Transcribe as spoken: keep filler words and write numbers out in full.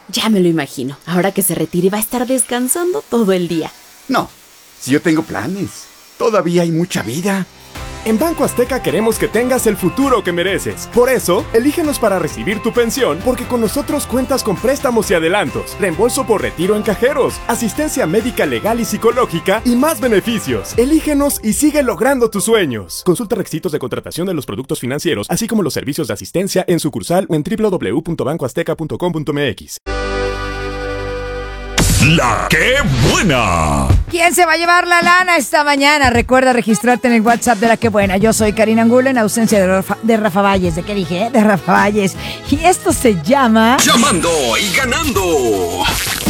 Ya me lo imagino. Ahora que se retire va a estar descansando todo el día. No, si yo tengo planes. Todavía hay mucha vida. En Banco Azteca queremos que tengas el futuro que mereces. Por eso, elígenos para recibir tu pensión, porque con nosotros cuentas con préstamos y adelantos, reembolso por retiro en cajeros, asistencia médica legal y psicológica y más beneficios. Elígenos y sigue logrando tus sueños. Consulta requisitos de contratación de los productos financieros, así como los servicios de asistencia en sucursal o en doble u doble u doble u punto banco azteca punto com punto m x. ¡La qué buena! ¿Quién se va a llevar la lana esta mañana? Recuerda registrarte en el WhatsApp de La Qué Buena. Yo soy Karina Angulo en ausencia de Rafa, de Rafa Valles. ¿De qué dije? De Rafa Valles. Y esto se llama... Llamando y ganando.